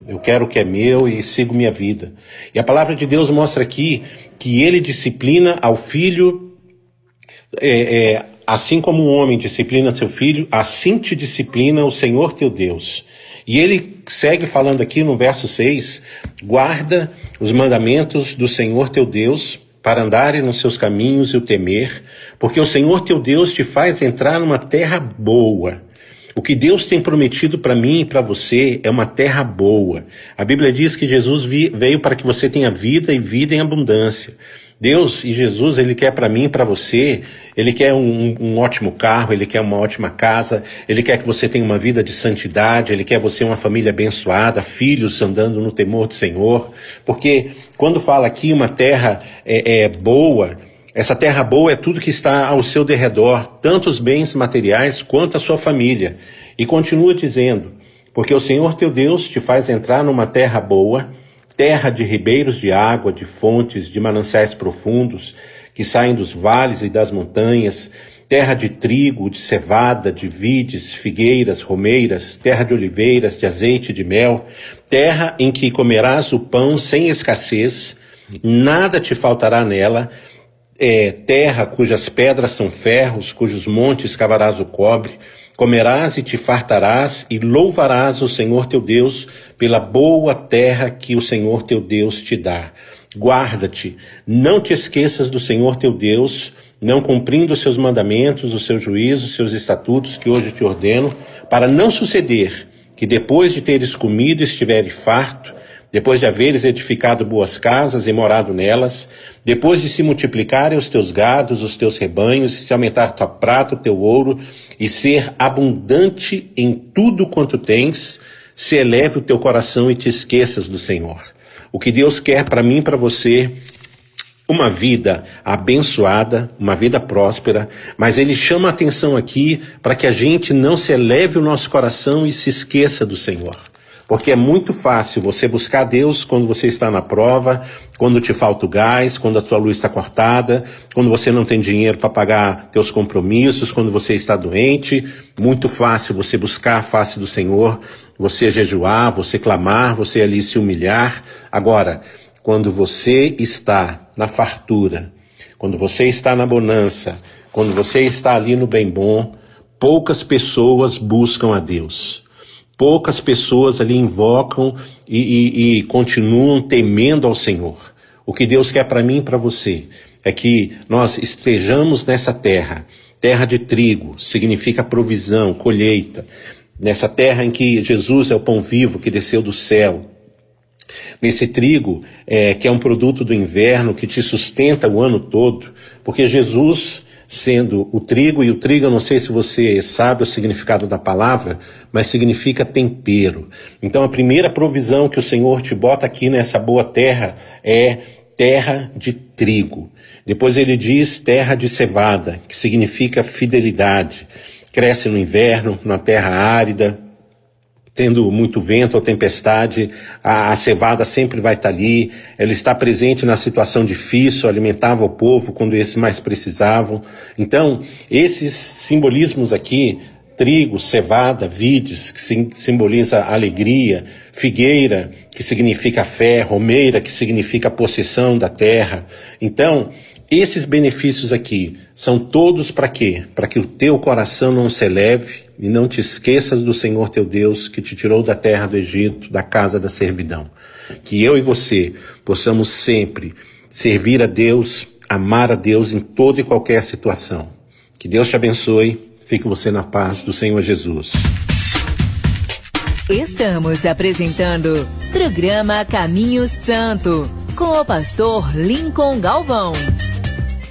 Eu quero o que é meu e sigo minha vida. E a palavra de Deus mostra aqui que ele disciplina ao filho, assim como um homem disciplina seu filho, assim te disciplina o Senhor teu Deus. E ele segue falando aqui no verso 6, guarda os mandamentos do Senhor teu Deus, para andarem nos seus caminhos e o temer, porque o Senhor teu Deus te faz entrar numa terra boa. O que Deus tem prometido para mim e para você é uma terra boa. A Bíblia diz que Jesus veio para que você tenha vida e vida em abundância. Deus e Jesus, Ele quer para mim e para você, Ele quer um ótimo carro, Ele quer uma ótima casa, Ele quer que você tenha uma vida de santidade, Ele quer você uma família abençoada, filhos andando no temor do Senhor, porque quando fala aqui uma terra boa, essa terra boa é tudo que está ao seu derredor, tanto os bens materiais quanto a sua família. E continua dizendo, porque o Senhor teu Deus te faz entrar numa terra boa, terra de ribeiros de água, de fontes, de mananciais profundos, que saem dos vales e das montanhas, terra de trigo, de cevada, de vides, figueiras, romeiras, terra de oliveiras, de azeite e de mel, terra em que comerás o pão sem escassez, nada te faltará nela, terra cujas pedras são ferros, cujos montes cavarás o cobre, comerás e te fartarás e louvarás o Senhor teu Deus pela boa terra que o Senhor teu Deus te dá. Guarda-te, não te esqueças do Senhor teu Deus, não cumprindo os seus mandamentos, os seus juízos, os seus estatutos que hoje te ordeno, para não suceder que depois de teres comido e estiveres farto, depois de haveres edificado boas casas e morado nelas, depois de se multiplicarem os teus gados, os teus rebanhos, e se aumentar tua prata, o teu ouro, e ser abundante em tudo quanto tens, se eleve o teu coração e te esqueças do Senhor. O que Deus quer para mim e para você, uma vida abençoada, uma vida próspera, mas Ele chama a atenção aqui para que a gente não se eleve o nosso coração e se esqueça do Senhor. Porque é muito fácil você buscar Deus quando você está na prova, quando te falta o gás, quando a tua luz está cortada, quando você não tem dinheiro para pagar teus compromissos, quando você está doente. Muito fácil você buscar a face do Senhor, você jejuar, você clamar, você ali se humilhar. Agora, quando você está na fartura, quando você está na bonança, quando você está ali no bem bom, poucas pessoas buscam a Deus. Poucas pessoas ali invocam e continuam temendo ao Senhor. O que Deus quer para mim e para você é que nós estejamos nessa terra. Terra de trigo significa provisão, colheita. Nessa terra em que Jesus é o pão vivo que desceu do céu. Nesse trigo, que é um produto do inverno, que te sustenta o ano todo. Porque Jesus, sendo o trigo, e o trigo, eu não sei se você sabe o significado da palavra, mas significa tempero. Então a primeira provisão que o Senhor te bota aqui nessa boa terra é terra de trigo. Depois ele diz terra de cevada, que significa fidelidade. Cresce no inverno, na terra árida, tendo muito vento ou tempestade, a cevada sempre vai estar ali, ela está presente na situação difícil, alimentava o povo quando esses mais precisavam. Então, esses simbolismos aqui, trigo, cevada, vides, que simboliza alegria, figueira, que significa fé, romeira, que significa possessão da terra. Então, esses benefícios aqui são todos para quê? Para que o teu coração não se eleve e não te esqueças do Senhor teu Deus que te tirou da terra do Egito, da casa da servidão. Que eu e você possamos sempre servir a Deus, amar a Deus em toda e qualquer situação. Que Deus te abençoe. Fique você na paz do Senhor Jesus. Estamos apresentando Programa Caminho Santo, com o pastor Lincoln Galvão.